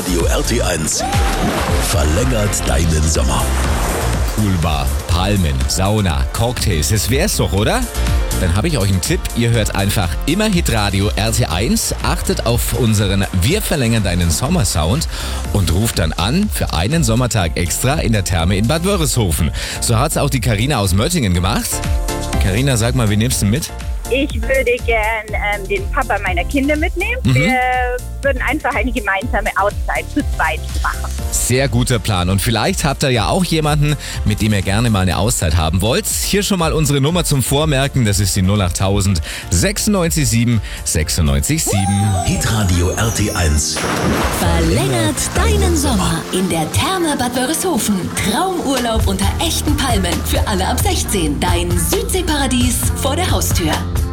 Hitradio RT1 verlängert deinen Sommer. Poolbar, Palmen, Sauna, Cocktails, das wär's doch, oder? Dann habe ich euch einen Tipp. Ihr hört einfach immer Hitradio RT1, achtet auf unseren Wir verlängern deinen Sommersound und ruft dann an für einen Sommertag extra in der Therme in Bad Wörishofen. So hat's auch die Carina aus Möttingen gemacht. Carina, sag mal, wen nimmst du mit? Ich würde gern den Papa meiner Kinder mitnehmen. Wir würden einfach eine gemeinsame Auszeit zu zweit machen. Sehr guter Plan. Und vielleicht habt ihr ja auch jemanden, mit dem ihr gerne mal eine Auszeit haben wollt. Hier schon mal unsere Nummer zum Vormerken. Das ist die 08000 96 7 96 7. Hitradio RT1 Verlängert deinen Sommer in der Therme Bad Wörishofen. Traumurlaub unter echten Palmen für alle ab 16. Dein Südseeparadies vor der Haustür.